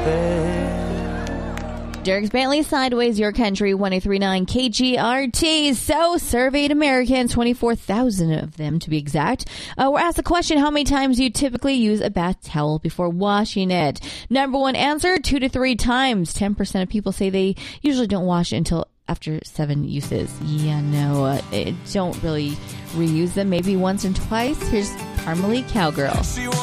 Dirks Bentley, Sideways, Your Country, 1039 KGRT. So, surveyed Americans, 24,000 of them to be exact, were asked the question, how many times do you typically use a bath towel before washing it? Number one answer, 2 to 3 times. 10% of people say they usually don't wash it until after 7 uses. Yeah, no, don't really reuse them, maybe once or twice. Here's Parmalee Cowgirl.